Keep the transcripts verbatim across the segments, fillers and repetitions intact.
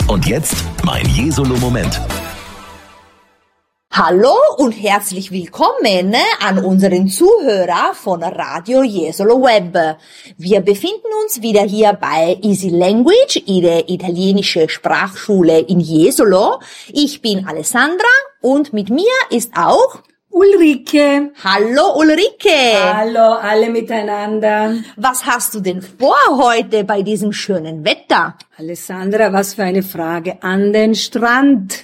Und jetzt mein Jesolo-Moment. Hallo und herzlich willkommen an unseren Zuhörer von Radio Jesolo Web. Wir befinden uns wieder hier bei Easy Language, Ihre italienische Sprachschule in Jesolo. Ich bin Alessandra und mit mir ist auch Ulrike. Hallo Ulrike. Hallo alle miteinander. Was hast du denn vor heute bei diesem schönen Wetter? Alessandra, was für eine Frage. An den Strand.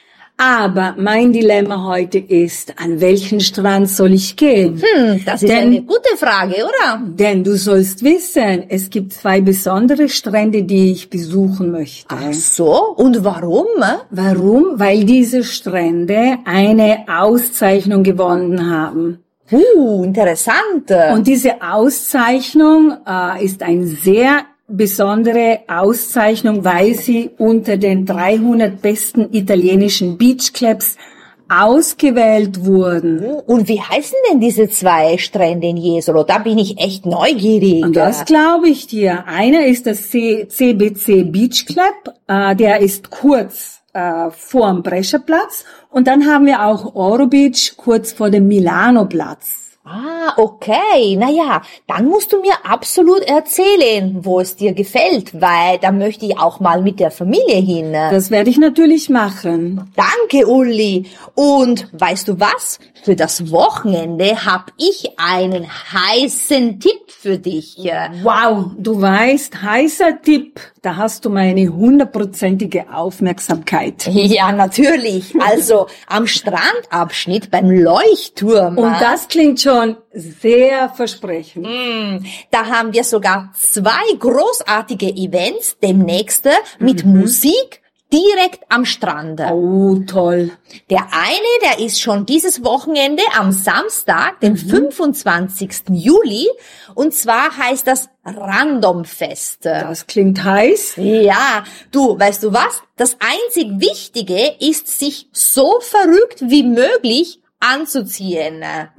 Aber mein Dilemma heute ist, an welchen Strand soll ich gehen? Hm, das ist denn, eine gute Frage, oder? Denn du sollst wissen, es gibt zwei besondere Strände, die ich besuchen möchte. Ach so, und warum? Warum? Weil diese Strände eine Auszeichnung gewonnen haben. Uh, interessant. Und diese Auszeichnung äh, ist ein sehr besondere Auszeichnung, weil sie unter den dreihundert besten italienischen Beachclubs ausgewählt wurden. Und wie heißen denn diese zwei Strände in Jesolo? Da bin ich echt neugierig. Und das glaube ich dir. Einer ist das C B C Beach Club, äh, der ist kurz äh, vor dem Brescherplatz. Und dann haben wir auch Oro Beach kurz vor dem Milano-Platz. Ah, okay. Naja, dann musst du mir absolut erzählen, wo es dir gefällt, weil da möchte ich auch mal mit der Familie hin. Das werde ich natürlich machen. Danke, Uli. Und weißt du was? Für das Wochenende habe ich einen heißen Tipp für dich. Wow, du weißt, heißer Tipp, da hast du meine hundertprozentige Aufmerksamkeit. Ja, natürlich. Also am Strandabschnitt beim Leuchtturm. Und das klingt schon sehr versprechend. Mm, da haben wir sogar zwei großartige Events demnächst mit mhm. Musik direkt am Strand. Oh, toll. Der eine, der ist schon dieses Wochenende am Samstag, den mhm. fünfundzwanzigsten Juli. Und zwar heißt das Randomfest. Das klingt heiß. Ja, du, weißt du was? Das einzig Wichtige ist, sich so verrückt wie möglich anzuziehen.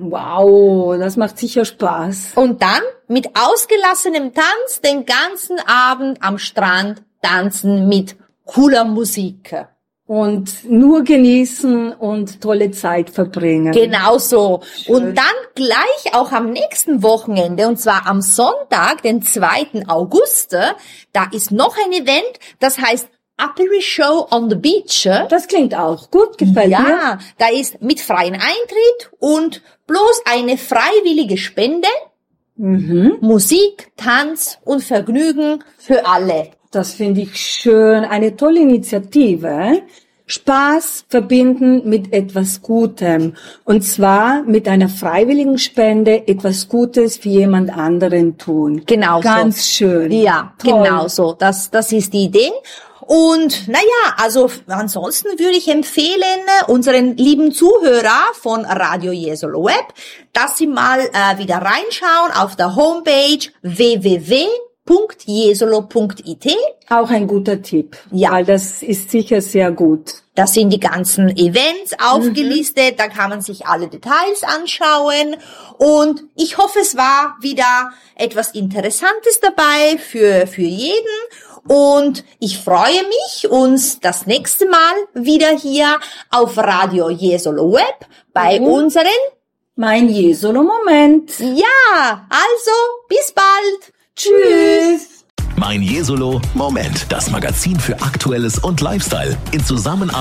Wow, das macht sicher Spaß. Und dann mit ausgelassenem Tanz den ganzen Abend am Strand tanzen mit cooler Musik. Und nur genießen und tolle Zeit verbringen. Genau so. Schön. Und dann gleich auch am nächsten Wochenende, und zwar am Sonntag, den zweiten August, da ist noch ein Event, das heißt Aperi Show on the Beach. Das klingt auch gut, gefällt ja, mir. Ja, da ist mit freien Eintritt und bloß eine freiwillige Spende, mhm. Musik, Tanz und Vergnügen für alle. Das finde ich schön, eine tolle Initiative. Spaß verbinden mit etwas Gutem. Und zwar mit einer freiwilligen Spende etwas Gutes für jemand anderen tun. Genau so. Ganz schön. Ja, toll. Genau so. Das, das ist die Idee. Und naja, also ansonsten würde ich empfehlen, unseren lieben Zuhörer von Radio Jesolo Web, dass sie mal äh, wieder reinschauen auf der Homepage w w w punkt jesolo punkt i t. Auch ein guter Tipp, ja, weil das ist sicher sehr gut. Da sind die ganzen Events aufgelistet, mhm. da kann man sich alle Details anschauen und ich hoffe, es war wieder etwas Interessantes dabei für für jeden und ich freue mich, uns das nächste Mal wieder hier auf Radio Jesolo Web bei mhm. unseren Mein Jesolo-Moment. Ja, also bis bald. Tschüss. Mein Jesolo Moment, das Magazin für Aktuelles und Lifestyle in Zusammenarbeit